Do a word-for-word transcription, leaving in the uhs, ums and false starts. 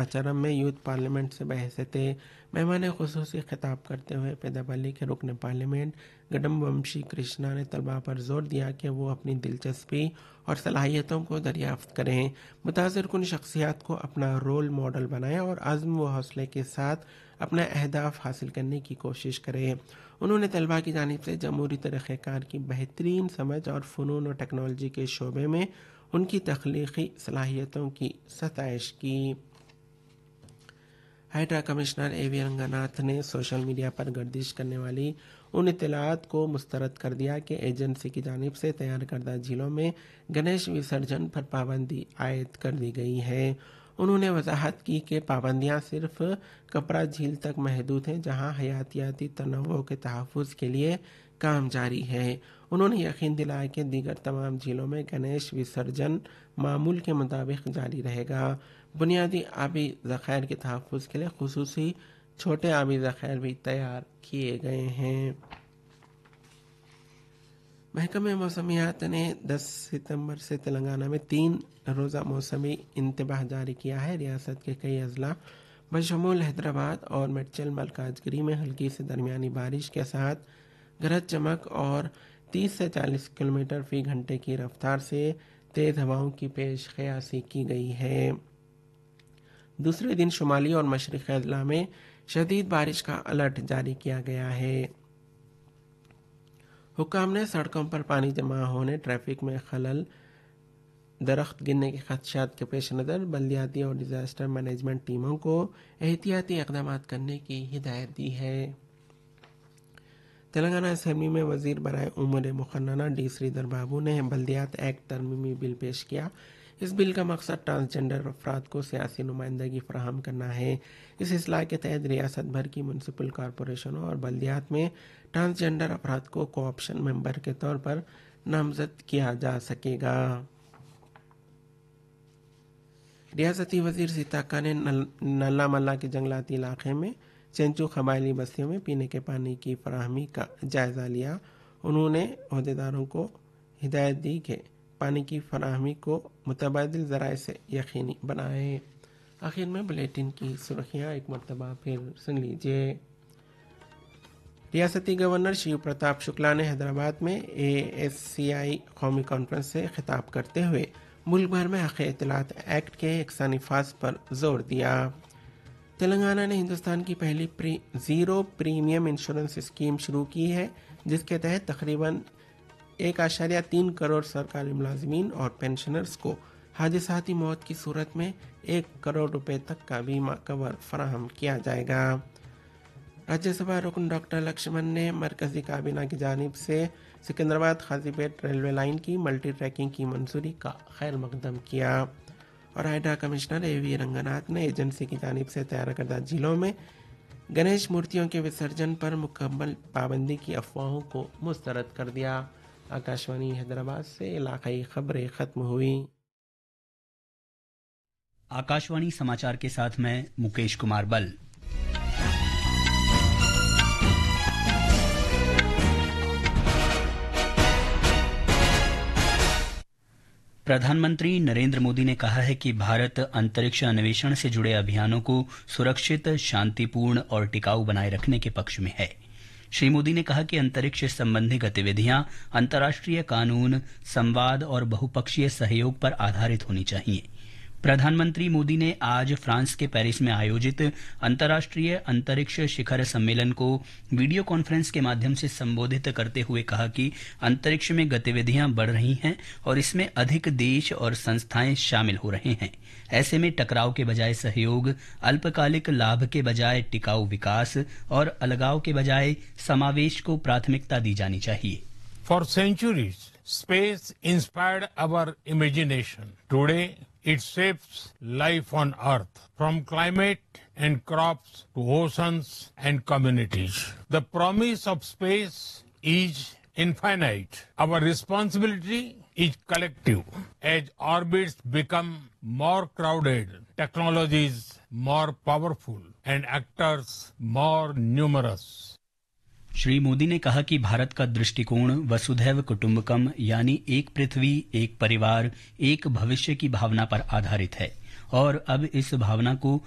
آچرم میں youth parliament سے بحث مہمان خصوصی خطاب کرتے ہوئے پیداپلی کے رکن پارلیمنٹ گڈم ومشی کرشنا نے طلباء پر زور دیا کہ وہ اپنی دلچسپی اور صلاحیتوں کو دریافت کریں، متاثر کن شخصیات کو اپنا رول ماڈل بنائیں اور عزم و حوصلے کے ساتھ اپنا اہداف حاصل کرنے کی کوشش کریں۔ انہوں نے طلباء کی جانب سے جمہوری طریقہ کار کی بہترین سمجھ اور فنون و ٹیکنالوجی کے شعبے میں ان کی تخلیقی صلاحیتوں کی ستائش کی۔ ہائیڈرا کمشنر اے وی رنگناتھ نے سوشل میڈیا پر گردش کرنے والی ان اطلاعات کو مسترد کر دیا کہ ایجنسی کی جانب سے تیار کردہ جھیلوں میں گنیش وسرجن پر پابندی عائد کر دی گئی ہے۔ انہوں نے وضاحت کی کہ پابندیاں صرف کپرا جھیل تک محدود ہیں، جہاں حیاتیاتی تنوع کے تحفظ کے لیے کام جاری ہے۔ انہوں نے یقین دلایا کہ دیگر تمام جھیلوں میں گنیش وسرجن معمول کے مطابق جاری رہے گا۔ بنیادی آبی ذخائر کے تحفظ کے لیے خصوصی چھوٹے آبی ذخائر بھی تیار کیے گئے ہیں۔ محکمہ موسمیات نے دس ستمبر سے تلنگانہ میں تین روزہ موسمی انتباہ جاری کیا ہے۔ ریاست کے کئی اضلاع بشمول حیدرآباد اور میڈچل ملکاجگیری میں ہلکی سے درمیانی بارش کے ساتھ گرج چمک اور تیس سے چالیس کلومیٹر فی گھنٹے کی رفتار سے تیز ہواؤں کی پیش قیاسی کی گئی ہے۔ دوسرے دن شمالی اور مشرقی اضلاع میں شدید بارش کا الرٹ جاری کیا گیا ہے۔ حکام نے سڑکوں پر پانی جمع ہونے، ٹریفک میں خلل، درخت گرنے کے خدشات کے پیش نظر بلدیاتی اور ڈیزاسٹر مینجمنٹ ٹیموں کو احتیاطی اقدامات کرنے کی ہدایت دی ہے۔ تلنگانہ اسمبلی میں وزیر برائے امور مقننہ ڈی سریدھر بابو نے بلدیات ایکٹ ترمیمی بل پیش کیا۔ اس بل کا مقصد ٹرانسجنڈر افراد کو سیاسی نمائندگی فراہم کرنا ہے۔ اس اصلاح کے تحت ریاست بھر کی میونسپل کارپوریشنوں اور بلدیات میں ٹرانسجنڈر افراد کو کوآپشن ممبر کے طور پر نامزد کیا جا سکے گا۔ ریاستی وزیر سیتاکا نے نلا ملا کے جنگلاتی علاقے میں چینچو قبائلی بستیوں میں پینے کے پانی کی فراہمی کا جائزہ لیا۔ انہوں نے عہدیداروں کو ہدایت دی کہ پانی کی فراہمی کو متبادل ذرائع سے یقینی بنائیں۔ آخر میں بلیٹن کی سرخیاں ایک مرتبہ پھر سن لیجیے۔ ریاستی گورنر شیو پرتاپ شکلا نے حیدرآباد میں اے ایس سی آئی قومی کانفرنس سے خطاب کرتے ہوئے ملک بھر میں حق اطلاعات ایکٹ کے یکساں نفاذ پر زور دیا۔ تلنگانہ نے ہندوستان کی پہلی پری زیرو پریمیم انشورنس اسکیم شروع کی ہے، جس کے تحت تقریباً ایک اشاریہ تین کروڑ سرکاری ملازمین اور پینشنرز کو حادثاتی موت کی صورت میں ایک کروڑ روپے تک کا بیمہ کور فراہم کیا جائے گا۔ راجیہ سبھا رکن ڈاکٹر لکشمن نے مرکزی کابینہ کی جانب سے سکندرآباد قاضی پیٹ ریلوے لائن کی ملٹی ٹریکنگ کی منظوری کا خیر مقدم کیا۔ اور ہائیڈرا کمشنر اے وی رنگناتھ نے ایجنسی کی جانب سے تیار کردہ جھیلوں میں گنیش مورتیوں کے وسرجن پر مکمل پابندی کی افواہوں کو مسترد کر دیا۔ آکاشوانی حیدرآباد سے علاقائی خبریں ختم ہوئی۔ آکاشوانی سماچار کے ساتھ میں مکیش کمار بل۔ پردھان منتری نریندر مودی نے کہا ہے کہ بھارت انترکش انویشن سے جڑے ابھیانوں کو سرکشت، شانتی پورن اور ٹکاؤ بنائے رکھنے کے پکش میں ہے۔ شری مودی نے کہا کہ انترکش سمبندھی گتیودھیاں انترراشٹریہ قانون، سمواد اور بہوپکشیہ سہیوگ پر آدھارت ہونی چاہیے۔ پردھان منتری مودی نے آج فرانس کے پیرس میں آیوجت انترراشٹریہ انترکش شکھر سمیلن کو ویڈیو کانفرنس کے مادھیم سے سمبودھت کرتے ہوئے کہا کہ انترکش میں گتیودھیاں بڑھ رہی ہیں اور اس میں ادھک دیش اور سنستھائیں شامل ہو رہے ہیں۔ ایسے میں ٹکراؤ کے بجائے سہیوگ، الپکالک لابھ کے بجائے ٹکاؤ وکاس اور الگاؤ کے بجائے سماویش کو پراتھمکتا دی جانی چاہیے۔ For centuries, space inspired our imagination. Today, it shapes life on Earth, from climate and crops to oceans and communities. The promise of space is infinite. Our responsibility is collective. As orbits become more crowded, technologies more powerful, and actors more numerous. Shri Modi ने कहा कि भारत का दृष्टिकोण वसुधैव कुटुंबकम यानी एक पृथ्वी, एक परिवार, एक भविष्य की भावना पर आधारित है और अब इस भावना को